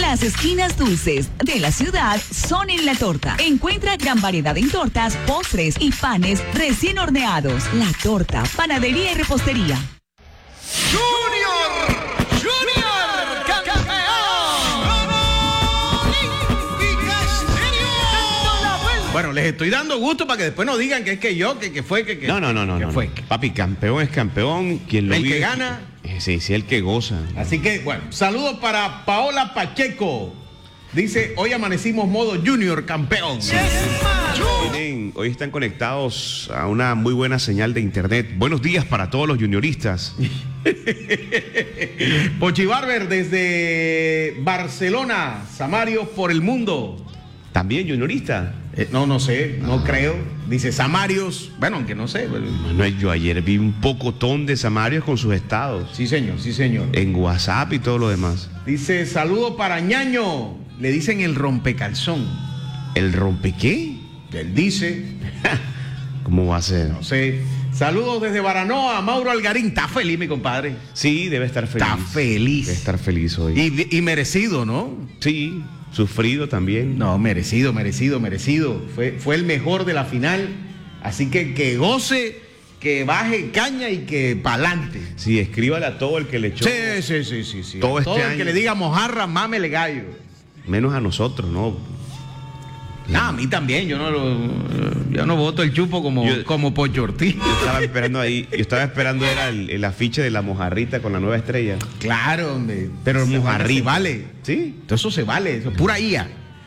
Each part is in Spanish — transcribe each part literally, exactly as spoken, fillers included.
Las esquinas dulces de la ciudad son en La Torta. Encuentra gran variedad en tortas, postres y panes recién horneados. La Torta, panadería y repostería. ¡Junior! ¡Junior! ¡Campeón! ¡Olímpica Estéreo! Bueno, les estoy dando gusto para que después no digan que es que yo, que, que fue, que, que No, no, no, no. que no, fue. no. Papi, campeón es campeón. Quien lo El que vive- gana. Eh, Sí, sí, el que goza. Así que, bueno, saludos para Paola Pacheco. Dice, hoy amanecimos modo Junior campeón. Miren, hoy están conectados a una muy buena señal de internet. Buenos días para todos los junioristas. Pochi Barber desde Barcelona, Samario por el mundo. También juniorista. Eh, no, no sé, no creo. Dice Samarios, bueno, aunque no sé. pero- Bueno, yo ayer vi un pocotón de samarios con sus estados. Sí, señor, sí, señor. En WhatsApp y todo lo demás. Dice, saludo para Ñaño. Le dicen el rompecalzón. ¿El rompe qué? Él dice, ¿Cómo va a ser? no sé. Saludos desde Baranoa, Mauro Algarín. Está feliz, mi compadre. Sí, debe estar feliz. Está feliz. Debe estar feliz hoy. Y, y merecido, ¿no? Sí, sufrido también. No, merecido, merecido, merecido. Fue, fue el mejor de la final. Así que que goce, que baje caña y que pa'lante. Sí, escríbale a todo el que le echó. Sí, sí, sí, sí, sí. Todo A este todo el año. que le diga mojarra, mámele gallo. Menos a nosotros, ¿no? No, a mí también, yo no lo, yo no voto el chupo como, Yo- como Pocho Ortiz. Yo estaba esperando ahí, yo estaba esperando era el, el afiche de la mojarrita con la nueva estrella. Claro, hombre. Pero el Se mojarrita vale, vale. ¿Sí? Todo eso se vale, eso es pura I A.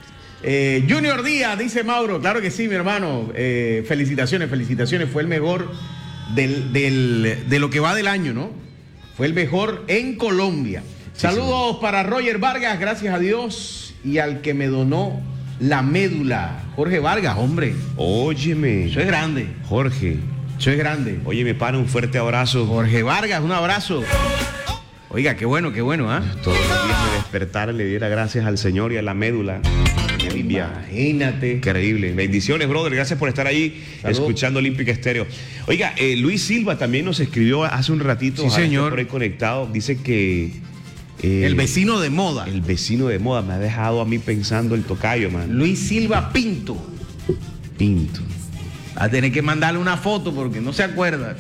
Eh, Junior Díaz, dice Mauro, claro que sí, mi hermano. Eh, felicitaciones, felicitaciones. Fue el mejor del, del- de lo que va del año, ¿no? Fue el mejor en Colombia. Saludos para Roger Vargas, gracias a Dios. Y al que me donó la médula, Jorge Vargas, hombre. Óyeme. Eso es grande, Jorge. eso es grande. Óyeme, pana, un fuerte abrazo. Jorge Vargas, un abrazo. Oiga, qué bueno, qué bueno, ¿ah? Todos los días me despertara, le diera gracias al Señor y a la médula. Me alivia. Imagínate. Increíble. Bendiciones, brother. Gracias por estar ahí Salud. escuchando Olímpica Estéreo. Oiga, eh, Luis Silva también nos escribió hace un ratito. Sí, ojalá esté señor. por ahí conectado. Dice que eh, El vecino de moda. el vecino de moda me ha dejado a mí pensando el tocayo, man. Luis Silva Pinto. Pinto. Va a tener que mandarle una foto porque no se acuerda.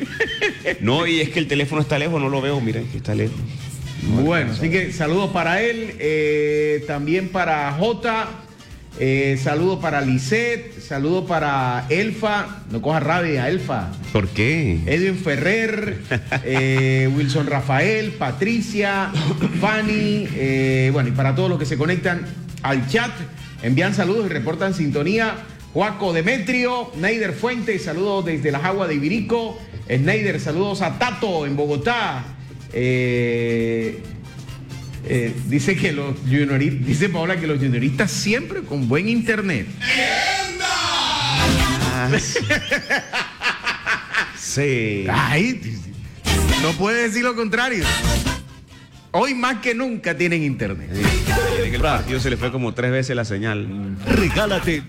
No, y es que el teléfono está lejos, no lo veo, mira, que está lejos. Bueno, así que saludos para él, eh, también para Jota, eh, saludos para Lisette, saludos para Elfa, no coja rabia, Elfa, ¿Por qué? Edwin Ferrer, eh, Wilson Rafael, Patricia, Fanny, eh, bueno, y para todos los que se conectan al chat, envían saludos y reportan sintonía. Juaco Demetrio, Neider Fuentes, saludos desde las aguas de Ibirico. Neider, saludos a Tato en Bogotá. Eh, eh, dice que los junioristas, dice Paola que los junioristas siempre con buen internet. Ah, sí. Sí. Ay, no puede decir lo contrario. Hoy más que nunca tienen internet. En el partido se le fue como tres veces la señal. Regálate.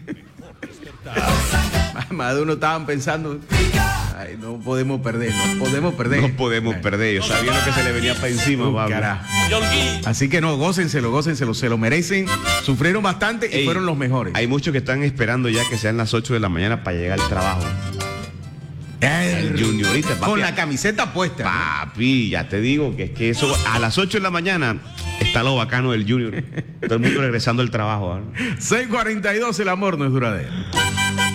Más de uno estaban pensando, ay, no podemos perder, no podemos perder. No podemos perder. Yo sabía lo que se le venía para encima, Uh, Pablo. carajo. Así que no, gócenselo, gócenselo, se lo merecen. Sufrieron bastante y Ey, fueron los mejores. Hay muchos que están esperando ya que sean las ocho de la mañana para llegar al trabajo. El juniorista, papi. Con la camiseta puesta. Papi, ya te digo que es que eso a las ocho de la mañana está lo bacano del junior. Todo el mundo regresando al trabajo. ¿no? seis cuarenta y dos, el amor no es duradero.